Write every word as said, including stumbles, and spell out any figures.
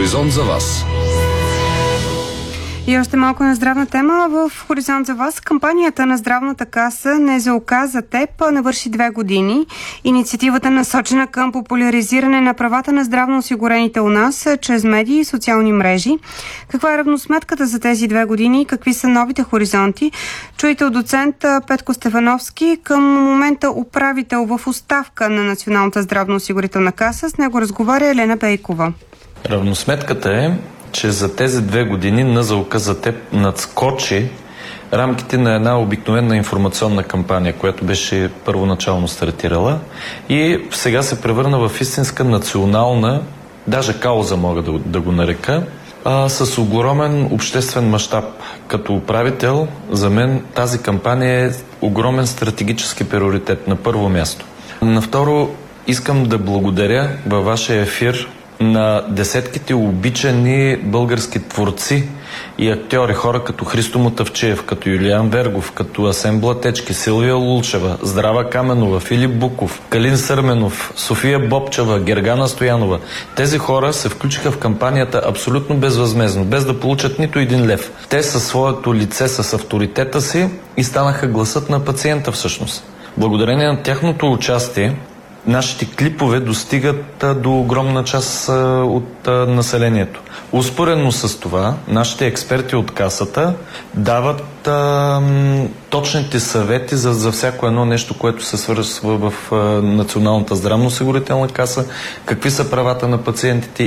Хоризонт за вас. И още малко на здравна тема в Хоризонт за вас. Кампанията на Здравната каса НЗОК за теб навърши две години. Инициативата е насочена към популяризиране на правата на здравноосигурените у нас чрез медии и социални мрежи. Каква е равносметката за тези две години и какви са новите хоризонти? Чуйте от доцент Петко Стефановски, към момента управител в оставка на Националната здравноосигурителна каса. С него разговаря Елена Бейкова. Равносметката е, че за тези две години НЗОК за теб надскочи рамките на една обикновена информационна кампания, която беше първоначално стартирала и сега се превърна в истинска национална, даже кауза мога да, да го нарека, а, с огромен обществен мащаб. Като управител, за мен тази кампания е огромен стратегически приоритет на първо място. На второ, искам да благодаря във вашия ефир на десетките обичани български творци и актьори, хора като Христо Мотавчиев, като Юлиан Вергов, като Асен Блатечки, Силвия Лулчева, Здрава Каменова, Филип Буков, Калин Сърменов, София Бобчева, Гергана Стоянова. Тези хора се включиха в кампанията абсолютно безвъзмездно, без да получат нито един лев. Те със своето лице, с авторитета си и станаха гласът на пациента всъщност. Благодарение на тяхното участие, нашите клипове достигат а, до огромна част а, от а, населението. Успоредно с това, нашите експерти от касата дават а, м, точните съвети за, за всяко едно нещо, което се свързва в а, Националната здравноосигурителна каса, какви са правата на пациентите